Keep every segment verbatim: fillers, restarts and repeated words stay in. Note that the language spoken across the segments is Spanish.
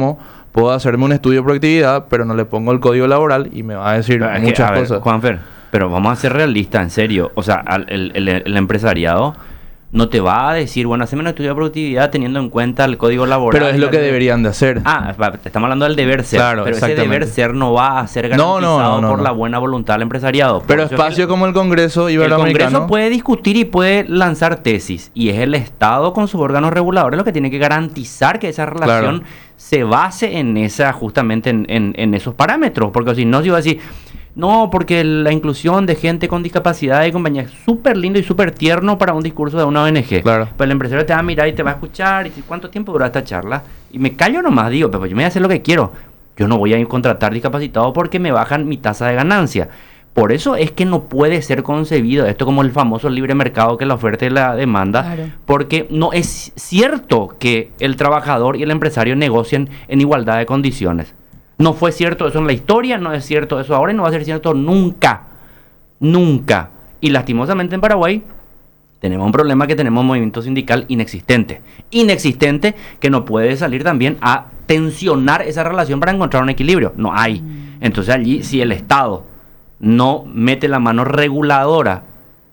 tomo, puedo hacerme un estudio de productividad, pero no le pongo el código laboral y me va a decir Pero es muchas que, a ver, cosas. Juanfer, pero vamos a ser realistas, en serio. O sea, al- el, el- el empresariado no te va a decir, bueno, haceme un estudio de productividad teniendo en cuenta el código laboral. Pero es y lo la- que deberían de hacer. Ah, va, te estamos hablando del deber ser. Claro, pero ese exactamente. deber ser no va a ser No, no, garantizado no, no, por no. la buena voluntad del empresariado. Por Pero eso es que espacio el- como el Congreso el Iberoamericano... Congreso puede discutir y puede lanzar tesis. Y es el Estado con sus órganos reguladores lo que tiene que garantizar que esa relación Claro. se base en esa, justamente en, en, en esos parámetros. Porque si no, se iba a decir, no, porque la inclusión de gente con discapacidad y compañía es súper lindo y súper tierno para un discurso de una O N G. Claro. Pero el empresario te va a mirar y te va a escuchar y dice, ¿cuánto tiempo dura esta charla? Y me callo nomás, digo, pero yo me voy a hacer lo que quiero. Yo no voy a ir a contratar discapacitado porque me bajan mi tasa de ganancia. Por eso es que no puede ser concebido esto como el famoso libre mercado, que la oferta y la demanda, Claro. porque no es cierto que el trabajador y el empresario negocien en igualdad de condiciones. No fue cierto eso en la historia, no es cierto eso ahora y no va a ser cierto nunca. Nunca. Y lastimosamente en Paraguay tenemos un problema, que tenemos un movimiento sindical inexistente. Inexistente, que no puede salir también a tensionar esa relación para encontrar un equilibrio. No hay. Entonces allí, si el Estado no mete la mano reguladora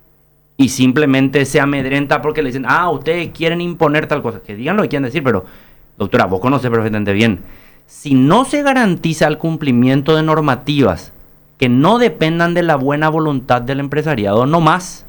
y simplemente se amedrenta porque le dicen, ah, ustedes quieren imponer tal cosa, que digan lo que quieren decir, pero doctora, vos conoces perfectamente bien. Si no se garantiza el cumplimiento de normativas que no dependan de la buena voluntad del empresariado, no más,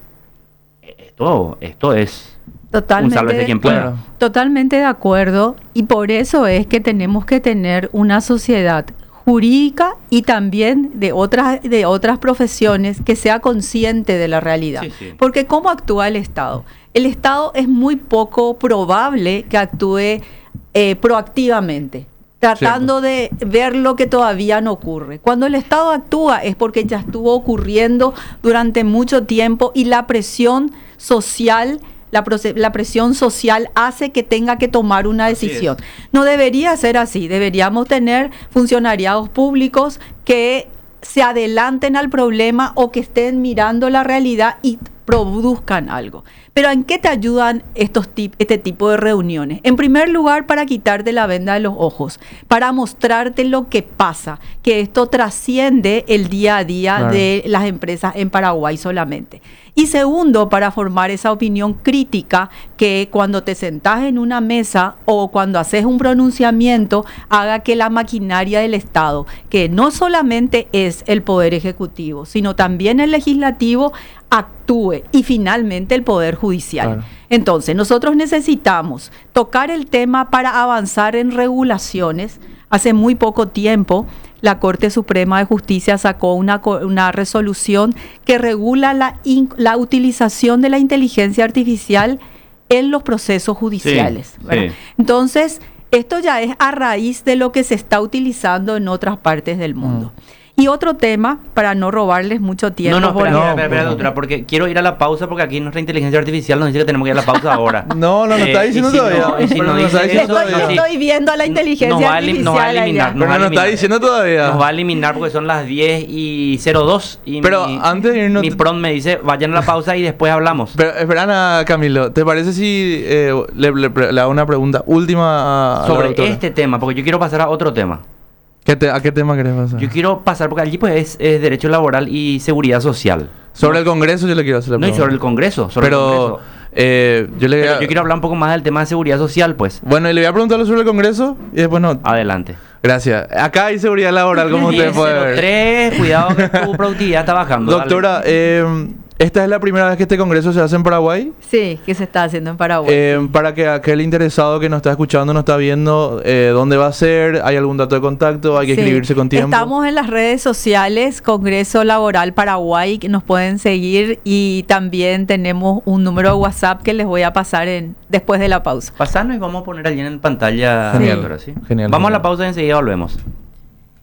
esto, esto es Totalmente, un sálvese quien pueda. Claro. totalmente de acuerdo, y por eso es que tenemos que tener una sociedad jurídica y también de otras de otras profesiones que sea consciente de la realidad. Sí, sí. Porque ¿cómo actúa el Estado? El Estado es muy poco probable que actúe eh, proactivamente, tratando de ver lo que todavía no ocurre. Cuando el Estado actúa es porque ya estuvo ocurriendo durante mucho tiempo y la presión social, la, proce- la presión social hace que tenga que tomar una Así decisión. No debería ser así. Deberíamos tener funcionariados públicos que se adelanten al problema o que estén mirando la realidad y produzcan algo. Pero ¿en qué te ayudan estos tip, este tipo de reuniones? En primer lugar, para quitarte la venda de los ojos, para mostrarte lo que pasa, que esto trasciende el día a día Claro. de las empresas en Paraguay solamente. Y segundo, para formar esa opinión crítica que cuando te sentás en una mesa o cuando haces un pronunciamiento haga que la maquinaria del Estado, que no solamente es el Poder Ejecutivo, sino también el Legislativo, actúe, y finalmente el Poder Judicial. Claro. Entonces, nosotros necesitamos tocar el tema para avanzar en regulaciones. Hace muy poco tiempo, la Corte Suprema de Justicia sacó una, co- una resolución que regula la, in- la utilización de la inteligencia artificial en los procesos judiciales. Sí, ¿verdad? sí. Entonces, esto ya es a raíz de lo que se está utilizando en otras partes del mundo. Y otro tema, para no robarles mucho tiempo. No, no, por- espera, No, espera, espera, espera, por- doctora, porque quiero ir a la pausa, porque aquí nuestra inteligencia artificial nos dice que tenemos que ir a la pausa ahora. No, no, no está Eh, diciendo y si todavía. no- y si Pero no no dice está diciendo eso, Estoy, todavía. sí. estoy viendo a la inteligencia Nos va a elim- artificial nos va a allá. eliminar, Pero nos va a no está eliminar. diciendo todavía. Nos va a eliminar porque son las diez y cero dos. Y Pero mi, antes de irnos- mi prom me dice, vayan a la pausa y después hablamos. Pero espera, Ana, Camilo, ¿te parece si eh, le, le- le hago una pregunta última a, a la Sobre doctora? este tema, porque yo quiero pasar a otro tema. ¿Qué te- ¿A qué tema querés pasar? Yo quiero pasar, porque allí pues es, es derecho laboral y seguridad social. Sobre el Congreso yo le quiero hacer la No, y pregunta. sobre el Congreso. Sobre el Pero Congreso. eh, yo le Pero yo quiero hablar un poco más del tema de seguridad social, pues. Bueno, y le voy a preguntarle sobre el Congreso y después no. Adelante. Gracias. Acá hay seguridad laboral, como usted puede ver. tres, cuidado que tu productividad está bajando. dale. Doctora, eh, esta es la primera vez que este Congreso se hace en Paraguay. Sí, que se está haciendo en Paraguay. Eh, para que aquel interesado que nos está escuchando, nos está viendo, eh, ¿dónde va a ser? ¿Hay algún dato de contacto? ¿Hay que Sí. inscribirse con tiempo? Estamos en las redes sociales, Congreso Laboral Paraguay, que nos pueden seguir, y también tenemos un número de WhatsApp que les voy a pasar en después de la pausa. Pasanos y vamos a poner allí en pantalla. Genial. doctora, ¿sí? Genial, Vamos a genial. la pausa y enseguida volvemos.